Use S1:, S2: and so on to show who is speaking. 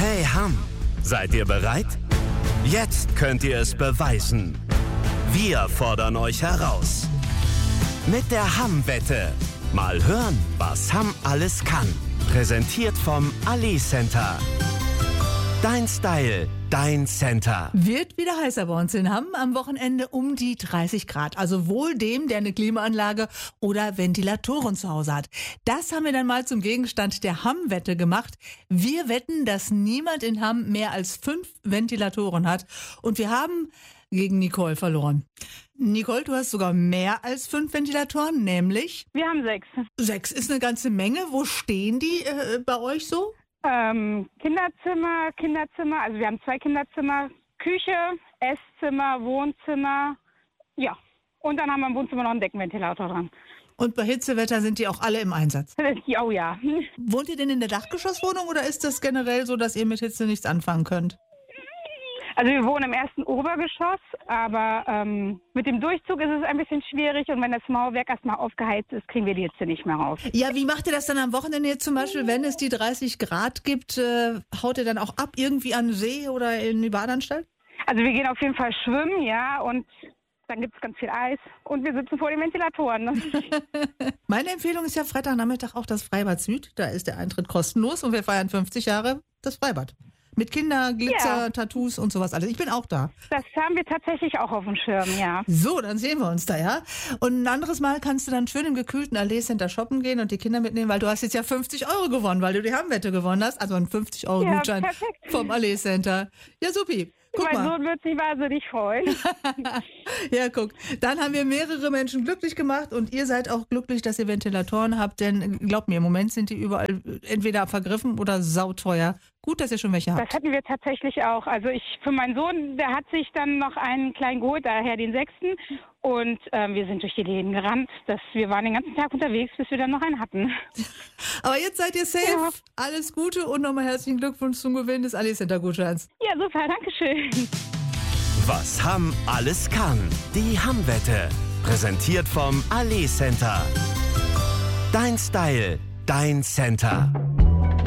S1: Hey Hamm, seid ihr bereit? Jetzt könnt ihr es beweisen. Wir fordern euch heraus. Mit der Hamm-Wette. Mal hören, was Hamm alles kann. Präsentiert vom Ali Center. Dein Style, dein Center.
S2: Wird wieder heißer bei uns in Hamm. Am Wochenende um die 30 Grad. Also wohl dem, der eine Klimaanlage oder Ventilatoren zu Hause hat. Das haben wir dann mal zum Gegenstand der Hamm-Wette gemacht. Wir wetten, dass niemand in Hamm mehr als 5 Ventilatoren hat. Und wir haben gegen Nicole verloren. Nicole, du hast sogar mehr als 5 Ventilatoren, nämlich?
S3: Wir haben 6.
S2: 6 ist eine ganze Menge. Wo stehen die bei euch so?
S3: Kinderzimmer, also wir haben 2 Kinderzimmer, Küche, Esszimmer, Wohnzimmer, ja. Und dann haben wir im Wohnzimmer noch einen Deckenventilator dran.
S2: Und bei Hitzewetter sind die auch alle im Einsatz?
S3: Oh ja.
S2: Wohnt ihr denn in der Dachgeschosswohnung oder ist das generell so, dass ihr mit Hitze nichts anfangen könnt?
S3: Also wir wohnen im ersten Obergeschoss, aber mit dem Durchzug ist es ein bisschen schwierig und wenn das Mauerwerk erstmal aufgeheizt ist, kriegen wir die Hitze nicht mehr raus.
S2: Ja, wie macht ihr das dann am Wochenende jetzt zum Beispiel, wenn es die 30 Grad gibt? Haut ihr dann auch ab irgendwie an den See oder in die Badeanstalt?
S3: Also wir gehen auf jeden Fall schwimmen, ja, und dann gibt es ganz viel Eis und wir sitzen vor den Ventilatoren. Ne?
S2: Meine Empfehlung ist ja Freitagnachmittag auch das Freibad Süd. Da ist der Eintritt kostenlos und wir feiern 50 Jahre das Freibad. Mit Kinder, Glitzer, ja. Tattoos und sowas alles. Ich bin auch da.
S3: Das haben wir tatsächlich auch auf dem Schirm, ja.
S2: So, dann sehen wir uns da, ja. Und ein anderes Mal kannst du dann schön im gekühlten Allee Center shoppen gehen und die Kinder mitnehmen, weil du hast jetzt ja 50 € gewonnen, weil du die Hamm-Wette gewonnen hast. Also ein 50 € Gutschein vom Allee Center. Ja, supi. Guck
S3: mein
S2: mal.
S3: Sohn wird sich wahnsinnig freuen.
S2: Ja, guck. Dann haben wir mehrere Menschen glücklich gemacht und ihr seid auch glücklich, dass ihr Ventilatoren habt, denn glaubt mir, im Moment sind die überall entweder vergriffen oder sauteuer. Gut, dass ihr schon welche habt.
S3: Das hatten wir tatsächlich auch. Also für meinen Sohn, der hat sich dann noch einen kleinen geholt, daher den 6. Und wir sind durch die Läden gerannt. Wir waren den ganzen Tag unterwegs, bis wir dann noch einen hatten.
S2: Aber jetzt seid ihr safe. Ja. Alles Gute und nochmal herzlichen Glückwunsch zum Gewinn des Ali Center Gutscheins.
S3: Ja, super, danke schön.
S1: Was Hamm alles kann. Die Hamm-Wette. Präsentiert vom Ali Center. Dein Style, dein Center.